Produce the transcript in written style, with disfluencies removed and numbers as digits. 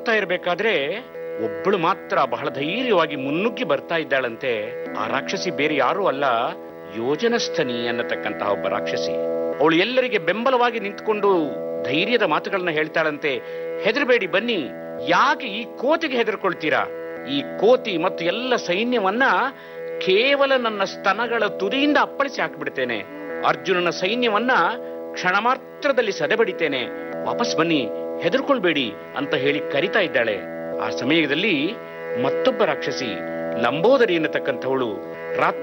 ಬರ್ತಾ ಇರಬೇಕಾದ್ರೆ ಒಬ್ಬಳು ಮಾತ್ರ ಬಹಳ ಧೈರ್ಯವಾಗಿ ಮುನ್ನುಗ್ಗಿ ಬರ್ತಾ ಇದ್ದಾಳಂತೆ. ಆ ರಾಕ್ಷಸಿ ಬೇರೆ ಯಾರೂ ಅಲ್ಲ, ಯೋಜನಸ್ಥನಿ ಅನ್ನತಕ್ಕಂತಹ ಒಬ್ಬ ರಾಕ್ಷಸಿ. ಅವಳು ಎಲ್ಲರಿಗೆ ಬೆಂಬಲವಾಗಿ ನಿಂತ್ಕೊಂಡು ಧೈರ್ಯದ ಮಾತುಗಳನ್ನ ಹೇಳ್ತಾಳಂತೆ. ಹೆದರಬೇಡಿ, ಬನ್ನಿ. ಯಾಕೆ ಈ ಕೋತಿಗೆ ಹೆದರ್ಕೊಳ್ತೀರಾ? ಈ ಕೋತಿ ಮತ್ತು ಎಲ್ಲ ಸೈನ್ಯವನ್ನ ಕೇವಲ ನನ್ನ ಸ್ತನಗಳ ತುದಿಯಿಂದ ಅಪ್ಪಳಿಸಿ ಹಾಕಿಬಿಡ್ತೇನೆ. ಅರ್ಜುನನ ಸೈನ್ಯವನ್ನ ಕ್ಷಣ ಮಾತ್ರದಲ್ಲಿ ಸದೆಬಡಿತೇನೆ. ವಾಪಸ್ ಬನ್ನಿ, ಹೆದರ್ಕೊಳ್ಬೇಡಿ ಅಂತ ಹೇಳಿ ಕರಿತಾ ಇದ್ದಾಳೆ. ಆ ಸಮಯದಲ್ಲಿ ಮತ್ತೊಬ್ಬ ರಾಕ್ಷಸಿ ಲಂಬೋದರಿ ಎನ್ನತಕ್ಕಂಥವಳು